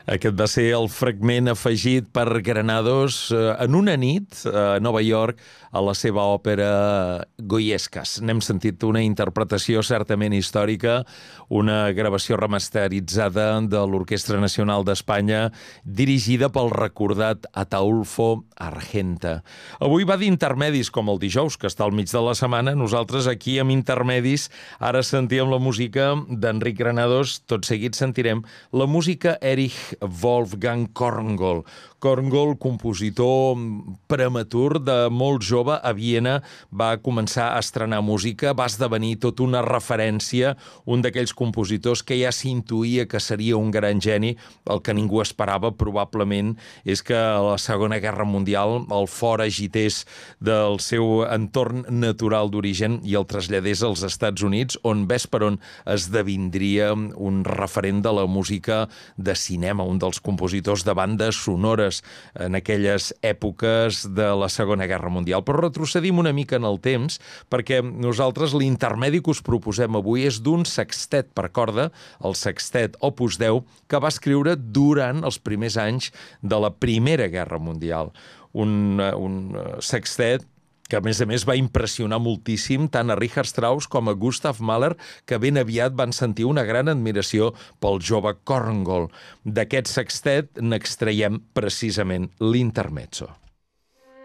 Aquest va ser el fragment afegit per Granados en una nit a Nova York a la seva òpera Goyescas. N'hem sentit una interpretació certament històrica, una gravació remasteritzada de l'Orquestra Nacional d'Espanya dirigida pel recordat Ataulfo Argenta. Avui va d'intermedis, com el dijous, que està al mig de la setmana. Nosaltres aquí amb intermedis ara sentíem la música d'Enric Granados, tot seguit sentirem la música Erich Wolfgang Korngold. Korngold, compositor prematur de molt jove, a Viena va començar a estrenar música, va esdevenir tot una referència, un d'aquells compositors que ja s'intuïa que seria un gran geni. El que ningú esperava, probablement, és que a la Segona Guerra Mundial el fort agités del seu entorn natural d'origen i el traslladés als Estats Units, on ves per on esdevindria un referent de la música de cinema, un dels compositors de bandes sonores en aquelles èpoques de la Segona Guerra Mundial. Però retrocedim una mica en el temps, perquè nosaltres l'intermedi que us proposem avui és d'un sextet per corda, el sextet Opus 10, que va escriure durant els primers anys de la Primera Guerra Mundial. Un sextet que a més va impressionar moltíssim tant a Richard Strauss com a Gustav Mahler, que ben aviat van sentir una gran admiració pel jove Korngold. D'aquest sextet n'extraiem precisament l'intermezzo.